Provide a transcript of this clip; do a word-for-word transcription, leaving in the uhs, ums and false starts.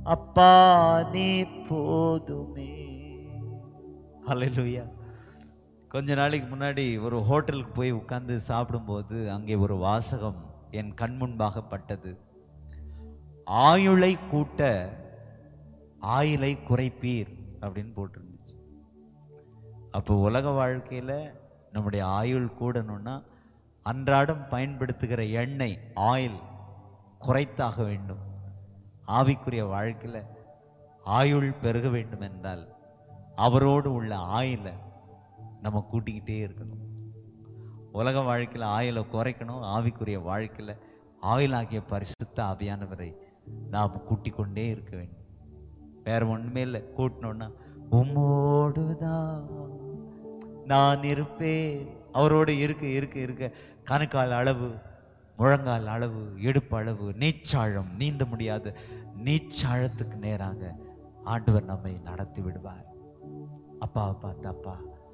அப்பா நீ போதுமே. ஹல்லேலூயா. கொஞ்ச நாளைக்கு முன்னாடி ஒரு ஹோட்டலுக்கு போய் உட்கார்ந்து சாப்பிடும்போது அங்கே ஒரு வாசகம் என் கண் முன்பாக பட்டது. ஆயுளை கூட்ட ஆயுளை குறைப்பீர் அப்படின்னு போட்டிருந்துச்சு. அப்போ உலக வாழ்க்கையில நம்முடைய ஆயுள் கூடணும்னா அன்றாடம் பயன்படுத்துகிற எண்ணெய் ஆயில் குறைத்தாக வேண்டும். ஆவிக்குரிய வாழ்க்கையில ஆயுள் பெருக வேண்டும் என்றால் அவரோடு உள்ள ஆயிலை நம்ம கூட்டிக்கிட்டே இருக்கணும். உலக வாழ்க்கையில ஆயிலை குறைக்கணும். ஆவிக்குரிய வாழ்க்கையில ஆயிலாகிய பரிசுத்த ஆவியானவரை நாம் கூட்டிக் கொண்டே இருக்க வேண்டும். வேற ஒண்ணுமே இல்லை. கூட்டணும்னா உம்மோடுதான் நான் இருப்பேன். அவரோடு இருக்க இருக்க இருக்க கணுக்கால் அளவு, முழங்கால் அளவு, இடுப்பு அளவு, நீச்சாழம், நீந்த முடியாத நீச்சாழத்துக்கு நேராக ஆண்டவர் நம்மை நடத்தி விடுவார். அப்பாவை பார்த்து, அப்பா